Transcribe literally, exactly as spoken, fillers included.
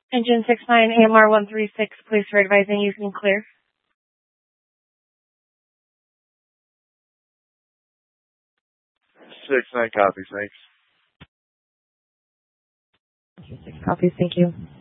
Engine six nine A M R one three six, police are advising you can clear. six nine copies, thanks. Six copies, thank you.